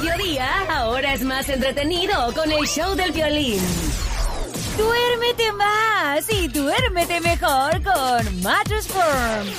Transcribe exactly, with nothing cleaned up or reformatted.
mediodía, ahora es más entretenido con el show del violín. Duérmete más y duérmete mejor con Mattress Firm.